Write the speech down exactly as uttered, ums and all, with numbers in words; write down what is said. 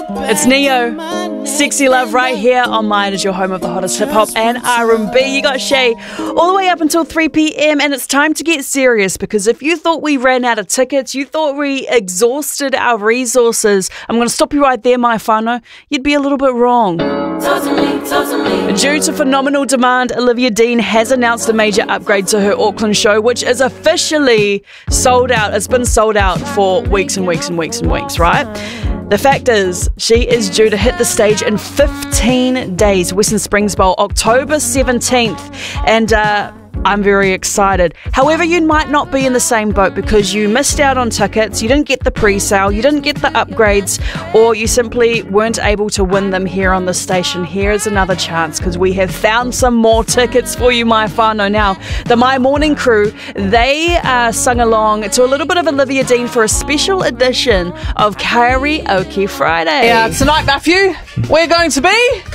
It's Neo, Sexy Love right here on Mine is your home of the hottest hip hop and R and B. You got Shay all the way up until three p m and it's time to get serious, because if you thought we ran out of tickets, you thought we exhausted our resources, I'm going to stop you right there, my whānau. You'd be a little bit wrong. Talk to me, talk to me. Due to phenomenal demand, Olivia Dean has announced a major upgrade to her Auckland show, which is officially sold out. It's been sold out for weeks and weeks and weeks and weeks, right? The fact is, she is due to hit the stage in fifteen days, Western Springs Bowl, October seventeenth, and uh, I'm very excited. However, you might not be in the same boat because you missed out on tickets, you didn't get the pre-sale, you didn't get the upgrades, or you simply weren't able to win them here on the station. Here's another chance, because we have found some more tickets for you, my whānau. Now, the My Morning crew, they uh, sung along to a little bit of Olivia Dean for a special edition of Karaoke Friday. Yeah, tonight, Matthew, we're going to be